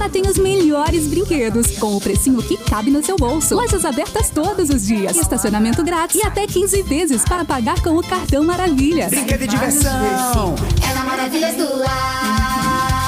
Lá tem os melhores brinquedos, com o precinho que cabe no seu bolso. Lojas abertas todos os dias, estacionamento grátis e até 15 vezes para pagar com o cartão Maravilhas. Brinquedo e diversão é na Maravilhas do Lar.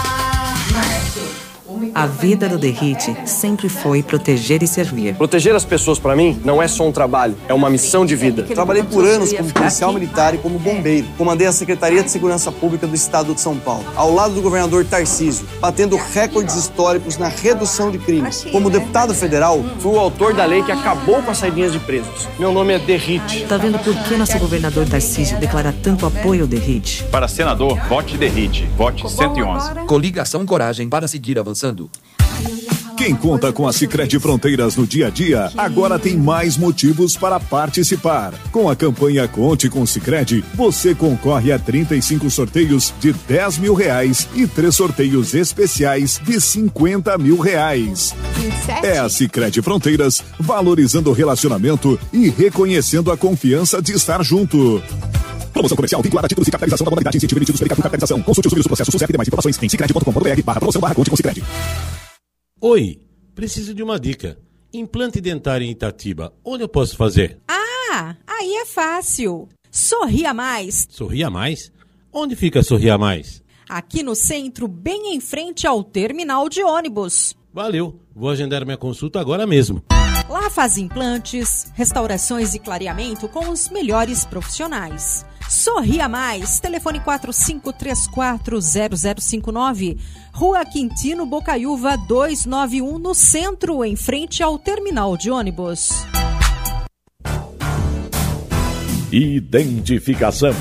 A vida do Derrite sempre foi proteger e servir. Proteger as pessoas, para mim, não é só um trabalho, é uma missão de vida. Trabalhei por anos como policial militar e como bombeiro. Comandei a Secretaria de Segurança Pública do Estado de São Paulo, ao lado do governador Tarcísio, batendo recordes históricos na redução de crimes. Como deputado federal, fui o autor da lei que acabou com as saidinhas de presos. Meu nome é Derrite. Tá vendo por que nosso governador Tarcísio declara tanto apoio ao Derrite? Para senador, vote Derrite. Vote 111. Coligação Coragem para seguir avançando. Quem conta com a Sicredi Fronteiras no dia a dia, agora tem mais motivos para participar. Com a campanha Conte com Sicredi, você concorre a 35 sorteios de R$10 mil e 3 sorteios especiais de R$50 mil. É a Sicredi Fronteiras, valorizando o relacionamento e reconhecendo a confiança de estar junto. Promoção comercial vinculada a títulos de capitalização da modalidade incentivo emitidos pela capitalização. Consulte os livros do processo SUSEP e demais informações em sicredi.com.br/promoção/conte com Sicredi. Oi, preciso de uma dica. Implante dentário em Itatiba, onde eu posso fazer? Ah, aí é fácil. Sorria Mais. Sorria Mais? Onde fica Sorria Mais? Aqui no centro, bem em frente ao terminal de ônibus. Valeu, vou agendar minha consulta agora mesmo. Lá faz implantes, restaurações e clareamento com os melhores profissionais. Sorria Mais, telefone 45340059, Rua Quintino Bocaiúva 291, no centro, em frente ao terminal de ônibus. Identificação: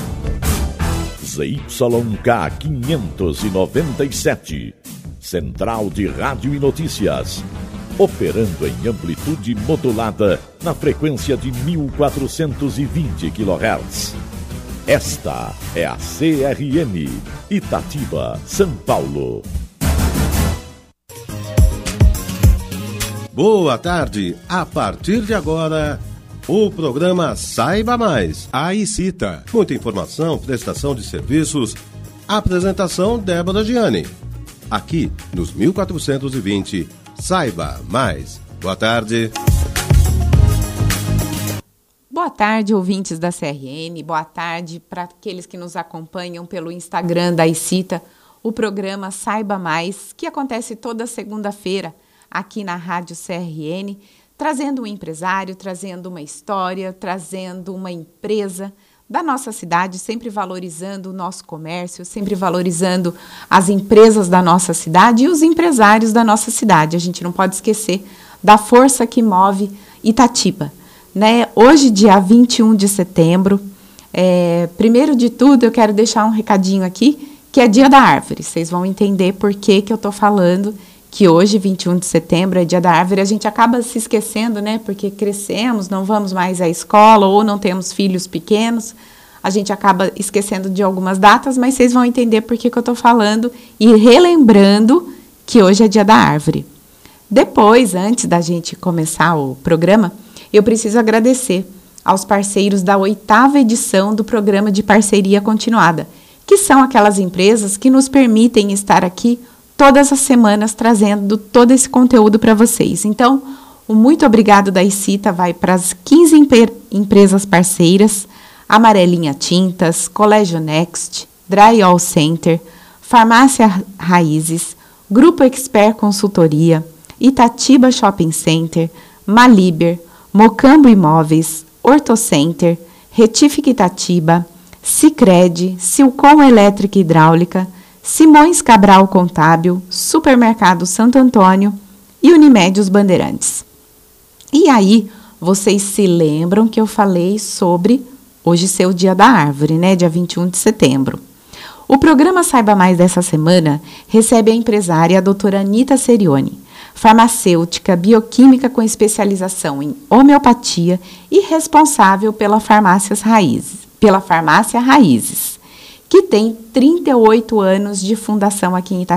ZYK 597, Central de Rádio e Notícias, operando em amplitude modulada na frequência de 1420 kHz. Esta é a CRM, Itatiba, São Paulo. Boa tarde. A partir de agora, o programa Saiba Mais, a ICITA. Muita informação, prestação de serviços. Apresentação Débora Gianni. Aqui, nos 1420, Saiba Mais. Boa tarde. Boa tarde, ouvintes da CRN. Boa tarde para aqueles que nos acompanham pelo Instagram da ICITA, o programa Saiba Mais, que acontece toda segunda-feira aqui na Rádio CRN, trazendo um empresário, trazendo uma história, trazendo uma empresa da nossa cidade, sempre valorizando o nosso comércio, sempre valorizando as empresas da nossa cidade e os empresários da nossa cidade. A gente não pode esquecer da força que move Itatiba. Né? Hoje, dia 21 de setembro, primeiro de tudo, eu quero deixar um recadinho aqui, que é Dia da Árvore. Vocês vão entender por que eu estou falando que hoje, 21 de setembro, é Dia da Árvore. A gente acaba se esquecendo, né? Porque crescemos, não vamos mais à escola ou não temos filhos pequenos. A gente acaba esquecendo de algumas datas, mas vocês vão entender por que eu estou falando e relembrando que hoje é Dia da Árvore. Depois, antes da gente começar o programa, eu preciso agradecer aos parceiros da 8ª edição do Programa de Parceria Continuada, que são aquelas empresas que nos permitem estar aqui todas as semanas trazendo todo esse conteúdo para vocês. Então, o muito obrigado da ICITA vai para as 15 empresas parceiras: Amarelinha Tintas, Colégio Next, Dry All Center, Farmácia Raízes, Grupo Expert Consultoria, Itatiba Shopping Center, Maliber, Mocambo Imóveis, Hortocenter, Retifica Itatiba, Sicredi, Silcom Elétrica e Hidráulica, Simões Cabral Contábil, Supermercado Santo Antônio e Unimed Os Bandeirantes. E aí, vocês se lembram que eu falei sobre hoje ser o Dia da Árvore, né? Dia 21 de setembro. O programa Saiba Mais dessa semana recebe a empresária a doutora Anita Serioni, farmacêutica, bioquímica com especialização em homeopatia e responsável pela Farmácia Raízes, que tem 38 anos de fundação aqui em Itatiba.